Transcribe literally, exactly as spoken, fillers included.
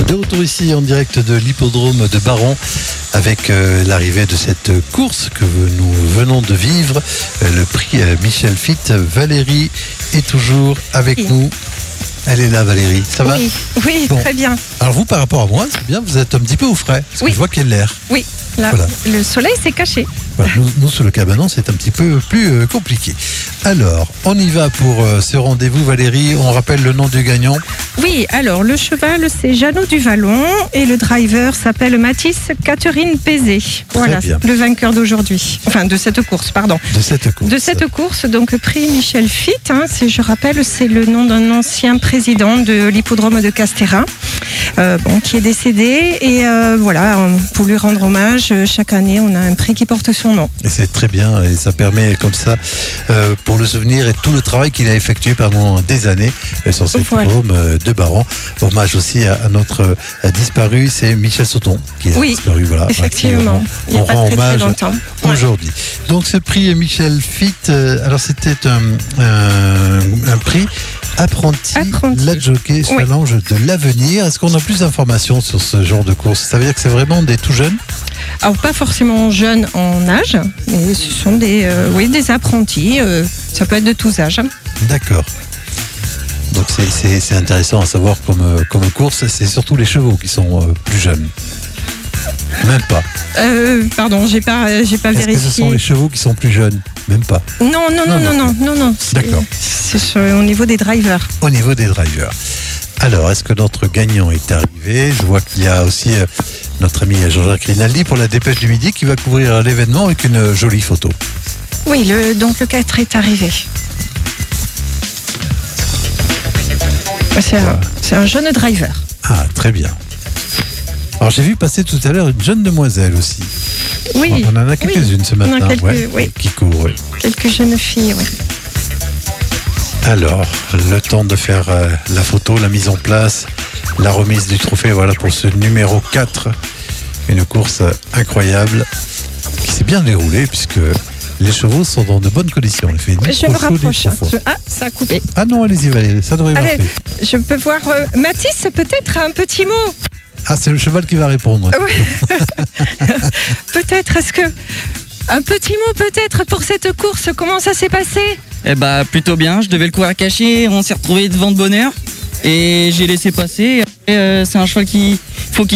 De retour ici en direct de l'hippodrome de Baron avec euh, l'arrivée de cette course que nous venons de vivre, euh, le prix euh, Michel Fitt. Valérie est toujours avec oui. nous. Elle est là, Valérie. Ça va? Oui, oui, bon. Très bien. Alors vous, par rapport à moi, c'est bien, vous êtes un petit peu au frais, parce oui. que je vois qu'il y a de l'air. Oui, là, voilà. Le soleil s'est caché. Voilà, nous, nous, sur le cabanon, c'est un petit peu plus euh, compliqué. Alors, on y va pour euh, ce rendez-vous, Valérie. On rappelle le nom du gagnant. Oui, alors, le cheval, c'est Jeannot du Vallon et le driver s'appelle Mathis Catherine Pézé. Voilà, le vainqueur d'aujourd'hui. Enfin, de cette course, pardon. De cette course. De cette course, donc, prix Michel Fitt. Hein, c'est, je rappelle, c'est le nom d'un ancien président de l'hippodrome de Castéra, euh, bon, qui est décédé. Et euh, voilà, pour lui rendre hommage, chaque année, on a un prix qui porte son nom. Et c'est très bien, et ça permet comme ça, euh, pour le souvenir et tout le travail qu'il a effectué pendant des années euh, sur cet hippodrome euh, de Baron. Hommage aussi à, à notre euh, disparu, c'est Michel Sauton qui a oui, disparu. Voilà, effectivement. On, on rend très, hommage très aujourd'hui. Ouais. Donc ce prix Michel Fitt, euh, alors c'était un, un, un prix apprenti, apprenti. La jockey challenge oui. de l'avenir. Est-ce qu'on a plus d'informations sur ce genre de course? Ça veut dire que c'est vraiment des tout jeunes? Alors pas forcément jeunes en âge, mais ce sont des, euh, oui, des apprentis. Euh, ça peut être de tous âges. D'accord. Donc c'est, c'est, c'est intéressant à savoir comme, comme course. C'est surtout les chevaux qui sont euh, plus jeunes. Même pas. Euh, pardon, j'ai pas, j'ai pas Est-ce vérifié. Est-ce que ce sont les chevaux qui sont plus jeunes? Même pas. Non, non, non, non, non, non, non. C'est, D'accord. C'est sur, au niveau des drivers. Au niveau des drivers. Alors, est-ce que notre gagnant est arrivé? Je vois qu'il y a aussi euh, notre ami Jean-Jacques Rinaldi pour la dépêche du midi qui va couvrir l'événement avec une jolie photo. Oui, le, donc le quatre est arrivé. C'est, voilà. un, c'est un jeune driver. Ah, très bien. Alors, j'ai vu passer tout à l'heure une jeune demoiselle aussi. Oui. On en a quelques-unes oui. ce matin. On a quelques, ouais, oui. Qui courent. Oui. Quelques jeunes filles, oui. Alors, le temps de faire euh, la photo, la mise en place, la remise du trophée, voilà pour ce numéro quatre. Une course incroyable qui s'est bien déroulée puisque les chevaux sont dans de bonnes conditions. Il fait une je me rapproche. Je... Ah, ça a coupé. Ah non, allez-y Valérie, ça devrait Allez, marcher. Je peux voir euh, Mathis, peut-être un petit mot. Ah, c'est le cheval qui va répondre. Oui. Peut-être, est-ce que... Un petit mot peut-être pour cette course, comment ça s'est passé? Eh bah plutôt bien, je devais le courir caché, on s'est retrouvé devant de bonne heure et j'ai laissé passer. Et, euh, c'est un cheval qui,